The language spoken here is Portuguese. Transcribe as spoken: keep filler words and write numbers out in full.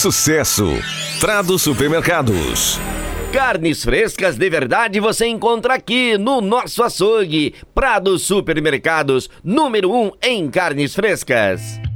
sucesso. Prado Supermercados. Carnes frescas de verdade você encontra aqui no nosso açougue. Prado Supermercados, número um em carnes frescas.